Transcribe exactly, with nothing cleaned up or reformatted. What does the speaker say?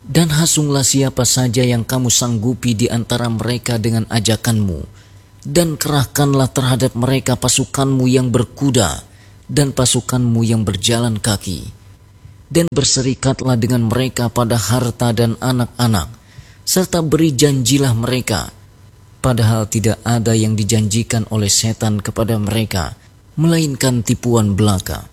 Dan hasunglah siapa saja yang kamu sanggupi di antara mereka dengan ajakanmu, dan kerahkanlah terhadap mereka pasukanmu yang berkuda dan pasukanmu yang berjalan kaki, dan berserikatlah dengan mereka pada harta dan anak-anak, serta beri janjilah mereka, padahal tidak ada yang dijanjikan oleh setan kepada mereka, melainkan tipuan belaka.